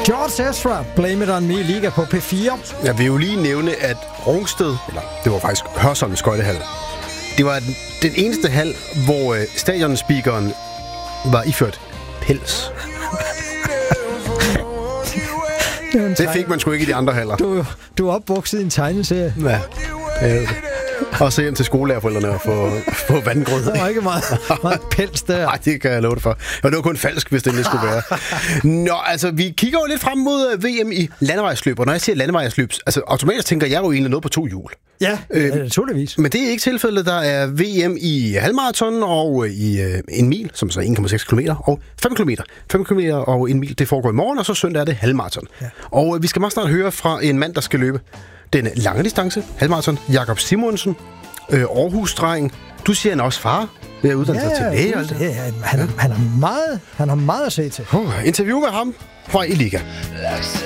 George Ezra, Blame It On Me, Liga på P4. Jeg vil jo lige nævne, at Rungsted, eller det var faktisk Hørsholm skøjtehal, det var den eneste hal, hvor stadionspeakeren var iført pels. Det fik man sgu ikke i de andre haller. Du er opvokset i en tegneserie. Ja. Og så hjem til skolelærerforældrene og få vandgrød. Der var ikke meget pels der. Nej, det kan jeg love dig for. Og det var kun falsk, hvis det skulle være. Nå, altså, vi kigger jo lidt frem mod VM i landevejsløb. Og når jeg siger landevejsløb, altså automatisk tænker jeg jo egentlig noget på 2 hjul. Ja, naturligvis. Men det er ikke tilfældet. Der er VM i halvmarathon og i 1 mil, som så 1,6 km, og 5 km. 5 km og 1 mil, det foregår i morgen, og så søndag er det halvmarathon. Ja. Og vi skal meget snart høre fra en mand, der skal løbe den lange distance, halvmarathon, Jakob Simonsen, Aarhus-dreng. Du siger, han er også far ved at uddanne sig til læge. Han har meget at se til. Interview med ham fra Liga.